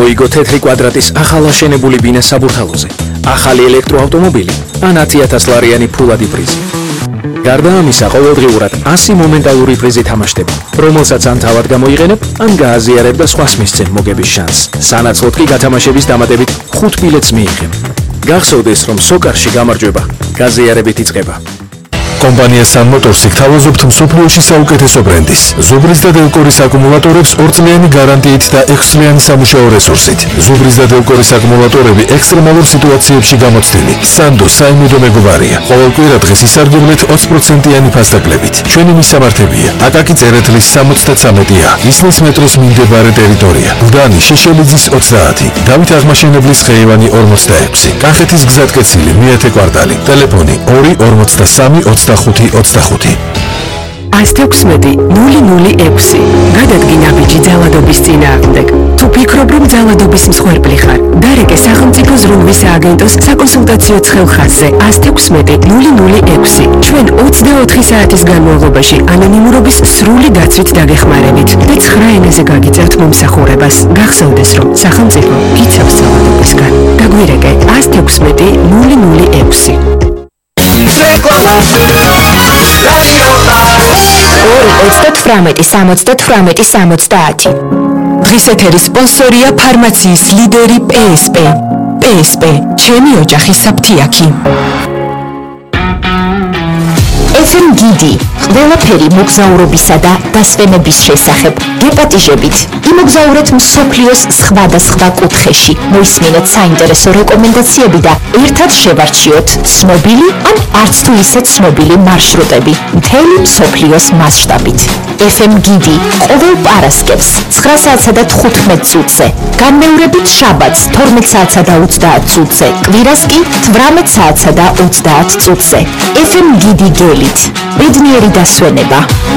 მოიგო თეთრი კვადრატის ახალაშენებული ბინა საბურთალოზე, ახალი ელექტროავტომობილი ან 10,000 ლარიანი ფულადი პრიზი. გარდა ამისა, ყოველდღიურად 100 მომენტალური პრიზი თამაშდება, რომელსაც ან თავად გამოიყენებ, ან გააზიარებ და სხვას მისცემ მოგების შანსს. სანაცვლოდ კი გათამაშების დამატებით 5 ბილეთს მიიღებ. გახსოვდეს, რომ სოკარში გამარჯვება გაზიარებით იწყება. კომპანია Sun Motors გთავაზობთ მსოფლიოში საუკეთესო ბრენდის, ზუბრის და დელკორის აკუმულატორებს 2 წლიანი გარანტიით და 6 წლიანი სამუშაო რესურსით. ზუბრის და დელკორის აკუმულატორები ექსტრემალურ სიტუაციებში გამოცდილი. Sando საიმედო მეგობარია. ყოველ კვირა დღეს ისარგებლეთ 20%-იანი ფასდაკლებით. ჩვენი მისამართებია: აკაკი წერეთლის 73-ა, ისნის მეტროს მიმდებარე ტერიტორია, გუდანი შეშელიძის 30, დავით აღმაშენებლის ხეივანი 46, კახეთის გზატკეცილი მეათე კვარტალი, ტელეფონი 2 43 25. 116-006. გადადგინა ბიჭი ძალადობის წინააღმდეგ. თუ ფიქრობ, რომ ძალადობის მსხვერპლი ხარ, დარეკე სახელმწიფო ზრუნვის სააგენტოს საკონსულტაციო ცხელხაზზე 116-006. ჩვენ 24 საათის განმავლობაში ანონიმურობის სრული დაცვით დაგეხმარებით და 9 ენაზე გაგიწევთ მომსახურებას. გახსოვდეს, რომ სახელმწიფო გიცავს ძალადობისგან. დაგვირეკე 116-006. 2-38-70-70. დღის ეთერის სპონსორია ფარმაციის ლიდერი PSP. PSP, ჩემი ოჯახის საფთიაქი. FM გიდი, ყველაფერი მოგზაურობისა და დასვენების შესახებ. გეპატიჟებით, იმოგზაურეთ მსოფლიოს სხვადასხვა კუთხეში. მოისმინეთ საინტერესო რეკომენდაციები და ერთად შევარჩიოთ ცნობილი ან არც თუ ისე ცნობილი მარშრუტები მთელი მსოფლიოს მასშტაბით. FM გიდი ყოველ პარასკევს 9 საათსა და 15 წუთზე, განმეორებით შაბათს 12 საათსა და 30 წუთზე, კვირას კი 18 საათსა და 30 წუთზე. FM გიდი გელით, ბედნიერი დასვენება.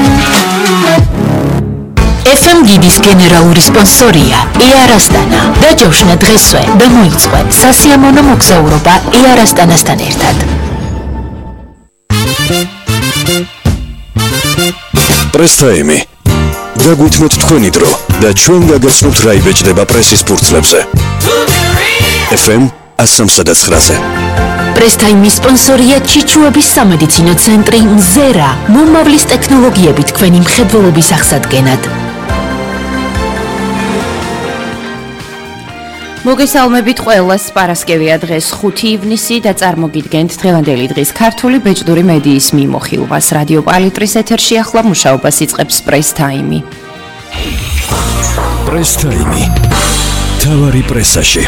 FM გიდის გენერალური სპონსორია EAR-Astana. დაჯავშნა დღესვე და მოიწყო სასიამოვნო მოგზაურობა EAR-Astana-სთან ერთად. პრესტაიმი. დაგვითმოთ თქვენი დრო და ჩვენ გაგაცნობთ რა იბეჭდება პრესის ფურცლებზე. FM 103-ზე. პრესტაიმის სპონსორია ჩიჩუების სამედიცინო ცენტრი მზერა, მომავლის ტექნოლოგიებით თქვენი მხედველობის აღსადგენად. მოგესალმებით ყველას, პარასკევია დღეს 5 ივნისი და წარმოგიდგენთ დღევანდელი დღის ქართული ბეჭდური მედიის მიმოხილვას. რადიო პალიტრის ეთერში ახლა მუშაობას იწყებს პრესტაიმი. პრესტაიმი. თავარი პრესაში.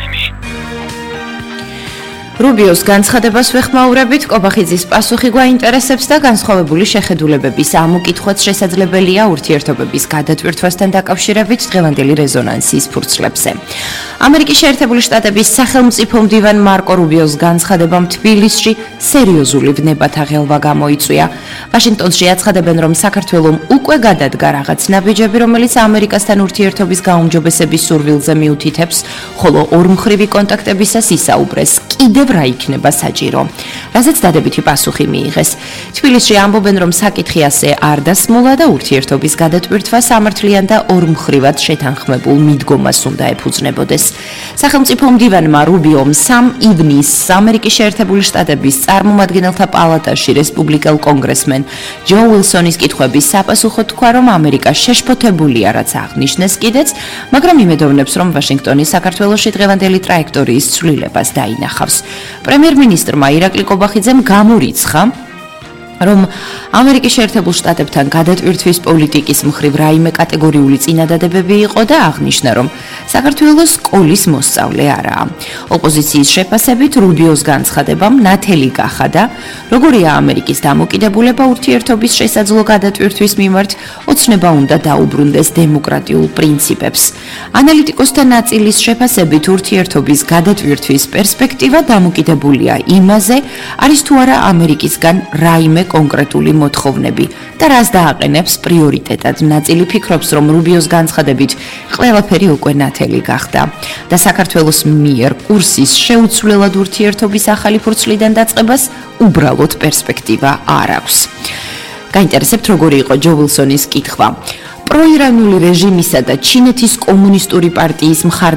რუბიოს განცხადებას ვეხმაურებით, კობახიძის პასუხი გვაინტერესებს და განსხვავებული შეხედულებების ამოკითხვაც შესაძლებელია ურთიერთობების გადატვირთვასთან დაკავშირებით დღევანდელი რეზონანსის ფურცლებზე. ამერიკის შეერთებული შტატების სახელმწიფო მდივან მარკო რუბიოს განცხადებამ თბილისში სერიოზული ვნებათა ღელვა გამოიწვია. ვაშინგტონში აცხადებენ, რომ საქართველომ უკვე გადადგა რაღაც ნაბიჯები, რომელიც ამერიკასთან ურთიერთობის გაუმჯობესების სურვილზე მიუთითებს, ხოლო ორმხრივი კონტაქტებისას ისაუბრეს კიდევ რა იქნება საჭირო, რაზეც დადებითი პასუხი მიიღეს. თბილისში ამბობენ, რომ საკითხი ასე არ დასმულა და ურთიერთობის გადატვირთვა სამართლიან და ორმხრივად შეთანხმებულ მიდგომას უნდა ეფუძნებოდეს. სახელმწიფო მდივანმა რუბიომ 3 ივნისს ამერიკის შეერთებული შტატების წარმომადგენელთა პალატაში რესპუბლიკელ კონგრესმენ ჯო უილსონის კითხვების საპასუხოდ თქვა, რომ ამერიკა შეშფოთებულია, რაც აღნიშნეს კიდეც, მაგრამ იმედოვნებს, რომ ვაშინგტონი საქართველოში დღევანდელი ტრაექტორიის ცვლილებას დაინახავს. პრემიერ-მინისტრმა ირაკლი კობახიძემ გამორიცხა, რომ ამერიკის შეერთებულ შტატებთან გადატვირთვის პოლიტიკის მხრივ რაიმე კატეგორიული წინადადებები იყო და აღნიშნა, რომ საქართველოს სკოლის მოსწავლე არაა. ოპოზიციის შეფასებით რუბიოს განცხადებამ ნათელი გახადა, როგორია ამერიკის დამოკიდებულება ურთიერთობის შესაძლო გადატვირთვის მიმართ, ოცნება უნდა დაუბრუნდეს დემოკრატიულ პრინციპებს. ანალიტიკოსთა ნაწილის შეფასებით ურთიერთობის გადატვირთვის პერსპექტივა დამოკიდებულია იმაზე, არის თუ არა ამერიკისგან რაიმე კონკრეტული მოთხოვნები და რას დააყენებს პრიორიტეტად. ნაწილი ფიქრობს, რომ რუბიოს განცხადებით ყველაფერი უკვე ნათელი გახდა და საქართველოს მიერ კურსის შეუცვლელად ურთიერთობის ახალი ფურცლიდან დაწყებას უბრალოდ პერსპექტივა არ აქვს. გაინტერესებთ, როგორი იყო ჯო უილსონის კითხვა. პროირანული რეჟიმისა და ჩინეთის კომუნისტური პარტიის